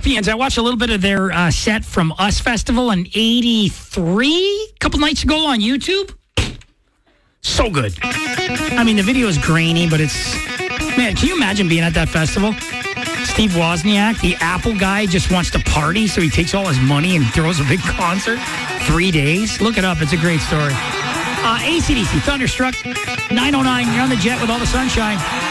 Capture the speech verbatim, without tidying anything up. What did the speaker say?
Scorpions. I watched a little bit of their uh, set from Us Festival in eighty-three, a couple nights ago on YouTube. So good. I mean, the video is grainy, but it's... Man, can you imagine being at that festival? Steve Wozniak, the Apple guy, just wants to party, so he takes all his money and throws a big concert. Three days. Look it up. It's a great story. Uh, A C D C, Thunderstruck, nine oh nine. You're on the jet with all the sunshine.